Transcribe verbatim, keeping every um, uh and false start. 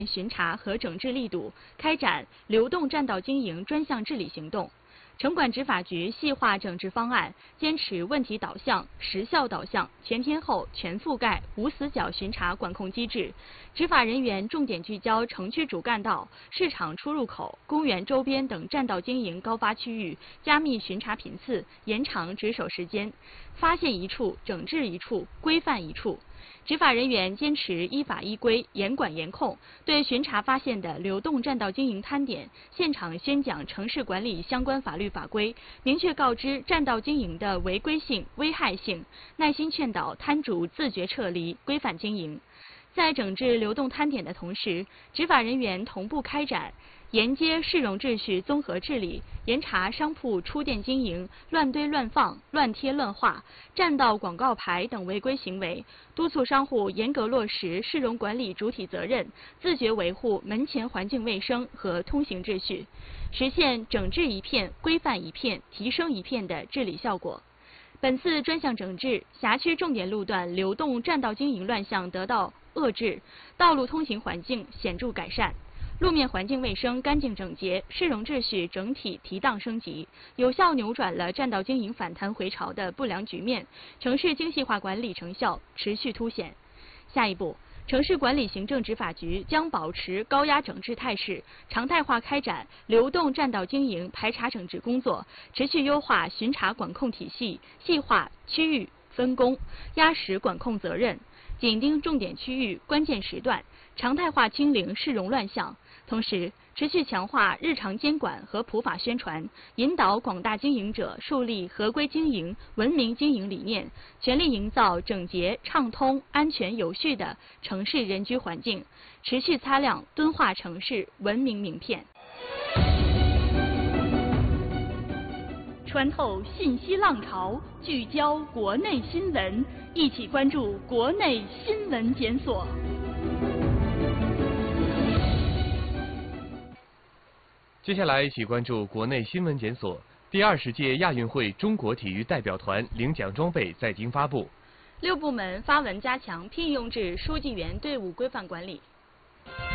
巡查和整治力度，开展流动占道经营专项治理行动。城管执法局细化整治方案，坚持问题导向、时效导向、全天候、全覆盖、无死角巡查管控机制。执法人员重点聚焦城区主干道、市场出入口、公园周边等占道经营高发区域，加密巡查频次，延长值守时间，发现一处整治一处，规范一处。执法人员坚持依法依规、严管严控，对巡查发现的流动占道经营摊点，现场宣讲城市管理相关法律法规，明确告知占道经营的违规性、危害性，耐心劝导摊主自觉撤离，规范经营。在整治流动摊点的同时，执法人员同步开展沿街市容秩序综合治理，严查商铺出店经营、乱堆乱放、乱贴乱画、占道广告牌等违规行为，督促商户严格落实市容管理主体责任，自觉维护门前环境卫生和通行秩序，实现整治一片、规范一片、提升一片的治理效果。本次专项整治，辖区重点路段流动占道经营乱象得到遏制，道路通行环境显著改善，路面环境卫生干净整洁，市容秩序整体提档升级，有效扭转了占道经营反弹回潮的不良局面，城市精细化管理成效持续凸显。下一步，城市管理行政执法局将保持高压整治态势，常态化开展流动占道经营排查整治工作，持续优化巡查管控体系，细化区域分工，压实管控责任，紧盯重点区域、关键时段，常态化清零市容乱象。同时，持续强化日常监管和普法宣传，引导广大经营者树立合规经营、文明经营理念，全力营造整洁、畅通、安全、有序的城市人居环境，持续擦亮敦化城市文明名片。穿透信息浪潮，聚焦国内新闻，一起关注国内新闻检索。 接下来一起关注国内新闻检索。第二十届亚运会中国体育代表团领奖装备在京发布。 六部门发文加强聘用制书记员队伍规范管理。